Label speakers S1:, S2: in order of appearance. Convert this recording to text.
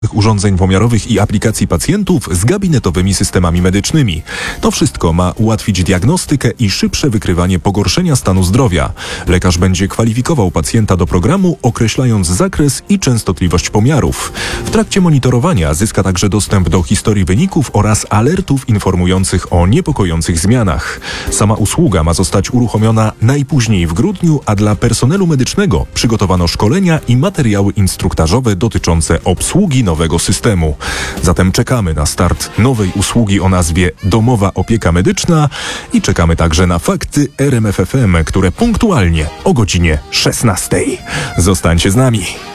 S1: urządzeń pomiarowych i aplikacji pacjentów z gabinetowymi systemami medycznymi. To wszystko ma ułatwić diagnostykę i szybsze wykrywanie pogorszenia stanu zdrowia. Lekarz będzie kwalifikował pacjenta do programu, określając zakres i częstotliwość pomiarów. W trakcie monitorowania zyska także dostęp do historii wyników oraz alertów informujących o niepokojących zmianach. Sama usługa ma zostać uruchomiona najpóźniej w grudniu, a dla personelu medycznego przygotowano szkolenia i materiały instruktażowe dotyczące obsługi nowego systemu. Zatem czekamy na start nowej usługi o nazwie Domowa Opieka Medyczna i czekamy także na fakty RMF FM, które punktualnie o godzinie 16. Zostańcie z nami.